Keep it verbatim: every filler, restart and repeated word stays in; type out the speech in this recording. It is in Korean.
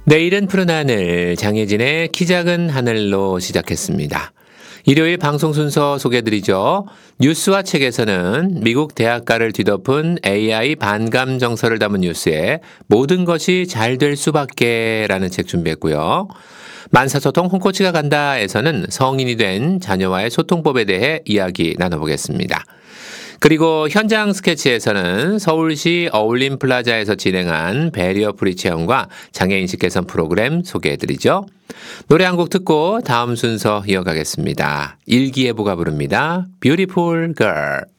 내일은 푸른 하늘, 장혜진의 키 작은 하늘로 시작했습니다. 일요일 방송 순서 소개해드리죠. 뉴스와 책에서는 미국 대학가를 뒤덮은 에이아이 반감 정서를 담은 뉴스에 모든 것이 잘 될 수밖에 라는 책 준비했고요. 만사소통 홍코치가 간다에서는 성인이 된 자녀와의 소통법에 대해 이야기 나눠보겠습니다. 그리고 현장 스케치에서는 서울시 어울림 플라자에서 진행한 배리어 프리 체험과 장애인식 개선 프로그램 소개해드리죠. 노래 한 곡 듣고 다음 순서 이어가겠습니다. 일기예보가 부릅니다. Beautiful Girl.